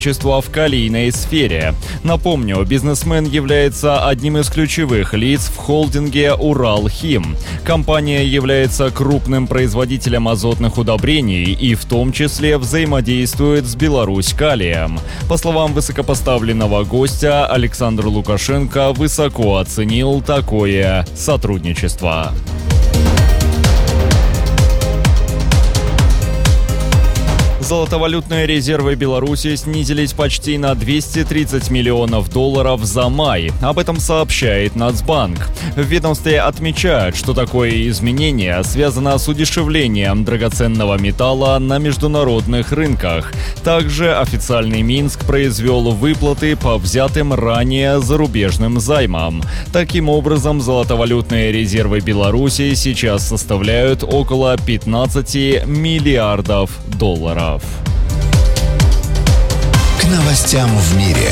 в калийной сфере. Напомню, бизнесмен является одним из ключевых лиц в холдинге «Уралхим». Компания является крупным производителем азотных удобрений и в том числе взаимодействует с Беларусь-Калием. По словам высокопоставленного гостя, Александр Лукашенко высоко оценил такое сотрудничество. Золотовалютные резервы Беларуси снизились почти на 230 миллионов долларов за май. Об этом сообщает Нацбанк. В ведомстве отмечают, что такое изменение связано с удешевлением драгоценного металла на международных рынках. Также официальный Минск произвел выплаты по взятым ранее зарубежным займам. Таким образом, золотовалютные резервы Беларуси сейчас составляют около 15 миллиардов долларов. К новостям в мире.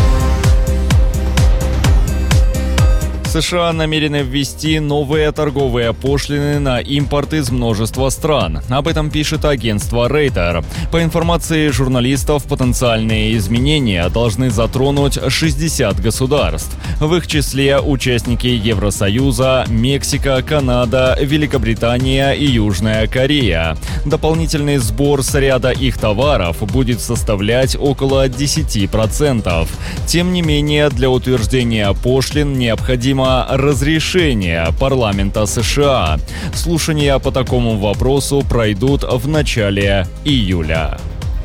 США намерены ввести новые торговые пошлины на импорт из множества стран. Об этом пишет агентство Рейтер. По информации журналистов, потенциальные изменения должны затронуть 60 государств. В их числе участники Евросоюза, Мексика, Канада, Великобритания и Южная Корея. Дополнительный сбор с ряда их товаров будет составлять около 10%. Тем не менее, для утверждения пошлин необходимо разрешение парламента США. Слушания по такому вопросу пройдут в начале июля.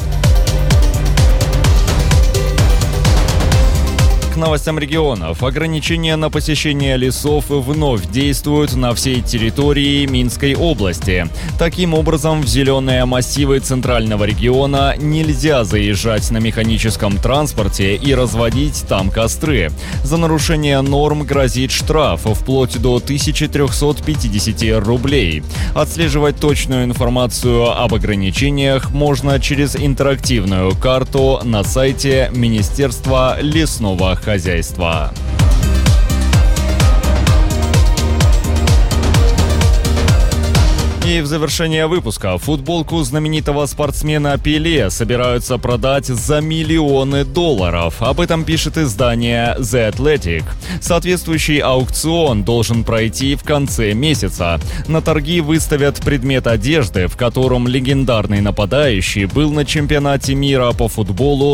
К новостям регионов. Ограничения на посещение лесов вновь действуют на всей территории Минской области. Таким образом, в зеленые массивы центрального региона нельзя заезжать на механическом транспорте и разводить там костры. За нарушение норм грозит штраф вплоть до 1350 рублей. Отслеживать точную информацию об ограничениях можно через интерактивную карту на сайте Министерства лесного хозяйства. И в завершение выпуска футболку знаменитого спортсмена Пеле собираются продать за миллионы долларов. Об этом пишет издание The Athletic. Соответствующий аукцион должен пройти в конце месяца. На торги выставят предмет одежды, в котором легендарный нападающий был на чемпионате мира по футболу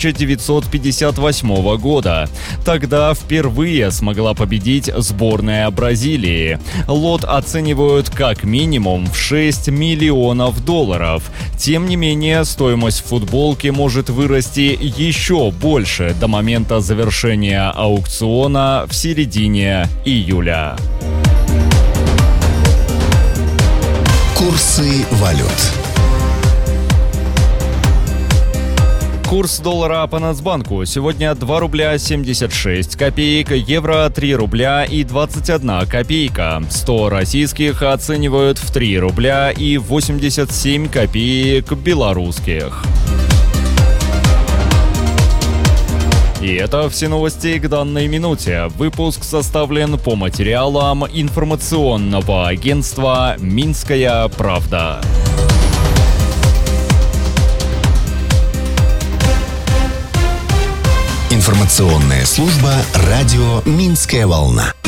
1958 года. Тогда впервые смогла победить сборная Бразилии. Лот оценивают как минимум в 6 миллионов долларов. Тем не менее, стоимость футболки может вырасти еще больше до момента завершения аукциона в середине июля. Курсы валют. Курс доллара по Нацбанку. Сегодня 2 рубля 76 копеек, евро 3 рубля и 21 копейка. 100 российских оценивают в 3 рубля и 87 копеек белорусских. И это все новости к данной минуте. Выпуск составлен по материалам информационного агентства «Минская правда». Информационная служба радио «Минская волна».